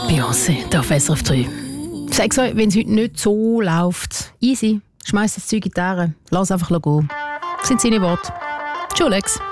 Beyoncé, der auf SRF 3. Sag's euch, wenn es heute nicht so läuft, easy, schmeiß das Zeug in die Ähre, lass einfach gehen. Das sind seine Worte. Tschüss, Lex.